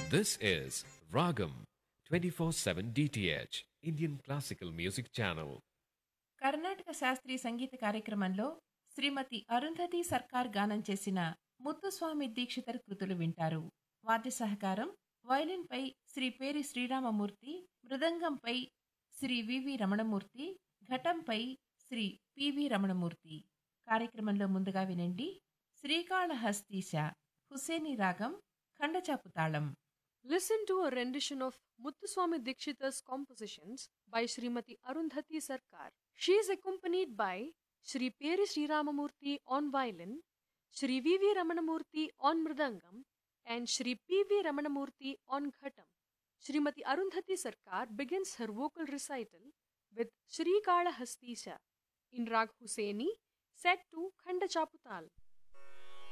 This is Ragam 24/7 DTH Indian Classical Music Channel. Karnataka శాస్త్రీయ సంగీత కార్యక్రమంలో శ్రీమతి అరుంధతి సర్కార్ గానం చేసిన ముత్తుస్వామి దీక్షితర్ కృతులు వింటారు. వాద్య సహకారం వయలిన్పై శ్రీ పేరి శ్రీరామమూర్తి, మృదంగంపై శ్రీ వివి రమణమూర్తి, ఘటంపై శ్రీ పివి రమణమూర్తి. కార్యక్రమంలో ముందుగా వినండి శ్రీకాళహస్తీశ హుసేని రాగం ఖండచాపు తాళం. Listen to a rendition of Muthuswami Dikshitar's compositions by Srimati Arundhati Sarkar. She is accompanied by Sri Peri Sri Ramamurthy on violin, Sri V.V. Ramanamurthy on mridangam, and Sri P.V. Ramanamurthy on ghatam. Srimati Arundhati Sarkar begins her vocal recital with Sri Kala Hastisha in Rag Hussaini set to Khanda Chaputal.